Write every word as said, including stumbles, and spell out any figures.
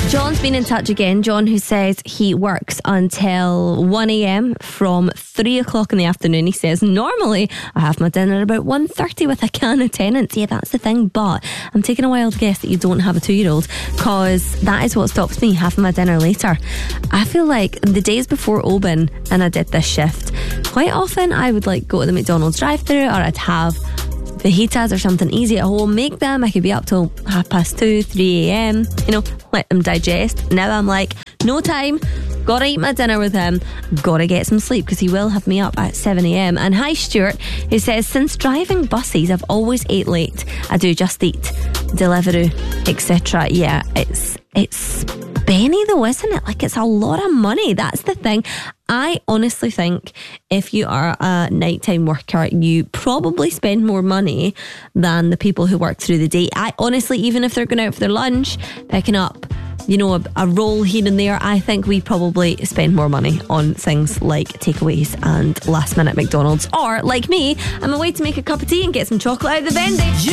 John's been in touch again. John, who says he works until one a.m. from three o'clock in the afternoon. He says, normally I have my dinner about one thirty with a can of Tennent's. Yeah, that's the thing, but I'm taking a wild guess that you don't have a two-year-old, because that is what stops me having my dinner later. I feel like the days before Oban and I did this shift, quite often I would like go to the McDonald's drive-thru, or I'd have fajitas or something easy at home, make them. I could be up till half past two, three a.m, you know, let them digest. Now I'm like, no time, gotta eat my dinner with him, gotta get some sleep, because he will have me up at seven a.m. And hi Stuart, who says, since driving buses I've always ate late. I do Just Eat, Deliveroo, etc. Yeah, it's it's Benny though, isn't it? Like, it's a lot of money. That's the thing. I honestly think if you are a nighttime worker, you probably spend more money than the people who work through the day. I honestly, even if they're going out for their lunch, picking up, you know, a, a roll here and there, I think we probably spend more money on things like takeaways and last minute McDonald's. Or, like me, I'm away to make a cup of tea and get some chocolate out of the vending.